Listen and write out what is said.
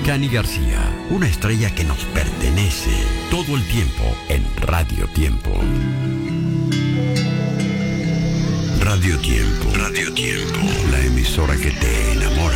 Cani García, una estrella que nos pertenece todo el tiempo en Radio Tiempo. Radio Tiempo, la emisora que te enamora.